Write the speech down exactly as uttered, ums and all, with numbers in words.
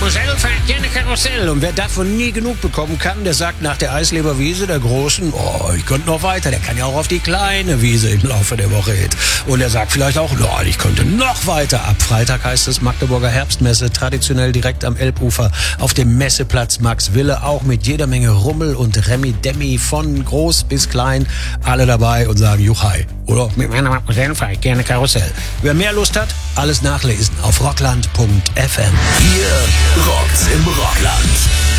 Mademoiselle fährt gerne Karussell. Und wer davon nie genug bekommen kann, der sagt nach der Eisleberwiese, der Großen, oh, ich könnte noch weiter. Der kann ja auch auf die kleine Wiese im Laufe der Woche hin. Und er sagt vielleicht auch, oh, ich könnte noch weiter. Ab Freitag heißt es Magdeburger Herbstmesse, traditionell direkt am Elbufer auf dem Messeplatz Max Wille, auch mit jeder Menge Rummel und Remi-Demi von groß bis klein. Alle dabei und sagen, Juchai. Oder mit meiner Mademoiselle fahre ich gerne Karussell. Wer mehr Lust hat, alles nachlesen auf rockland punkt f m. Hier rockt's im Rockland.